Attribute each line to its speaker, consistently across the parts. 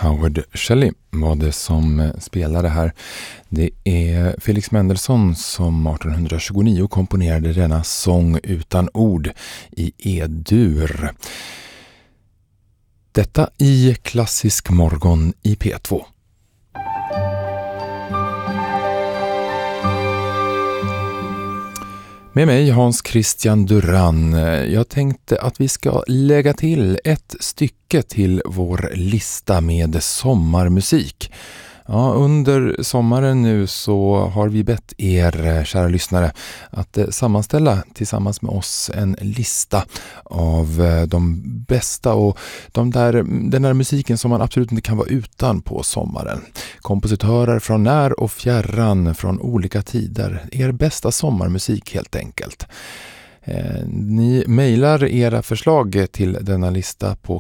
Speaker 1: Howard Shelley var det som spelade här. Det är Felix Mendelssohn som 1829 komponerade denna sång utan ord i E-dur. Detta i Klassisk morgon i P2. Med mig Hans Christian Duran. Jag tänkte att vi ska lägga till ett stycke till vår lista med sommarmusik. Ja, under sommaren nu så har vi bett er, kära lyssnare, att sammanställa tillsammans med oss en lista av de bästa och den där musiken som man absolut inte kan vara utan på sommaren. Kompositörer från när och fjärran, från olika tider. Er bästa sommarmusik helt enkelt. Ni mejlar era förslag till denna lista på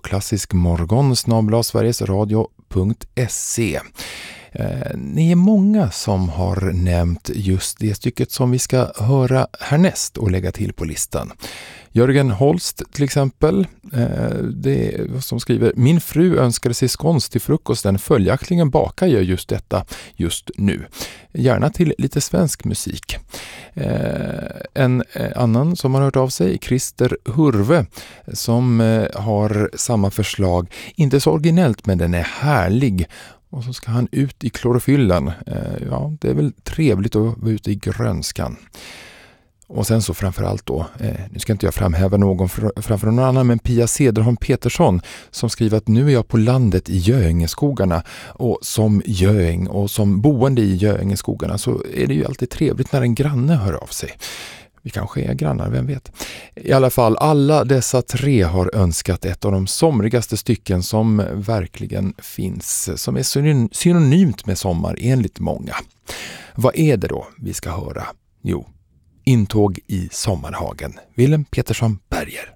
Speaker 1: klassiskmorgon@sverigesradio.se. Ni är många som har nämnt just det stycket som vi ska höra härnäst och lägga till på listan. Jörgen Holst till exempel, som skriver: Min fru önskade sig scones till frukosten, följaktligen bakar jag just detta just nu. Gärna till lite svensk musik. En annan som har hört av sig, Christer Hurve, som har samma förslag. Inte så originellt, men den är härlig. Och så ska han ut i klorofyllen. Ja, det är väl trevligt att vara ute i grönskan. Och sen så framförallt då, nu ska inte jag framhäva någon framför någon annan, men Pia Cederholm Petersson som skriver att nu är jag på landet i Göingeskogarna, och som göing och som boende i Göingeskogarna så är det ju alltid trevligt när en granne hör av sig. Vi kanske är grannar, vem vet. I alla fall, alla dessa tre har önskat ett av de somrigaste stycken som verkligen finns, som är synonymt med sommar enligt många. Vad är det då vi ska höra? Jo, Intåg i sommarhagen. Willem Petersson Berger.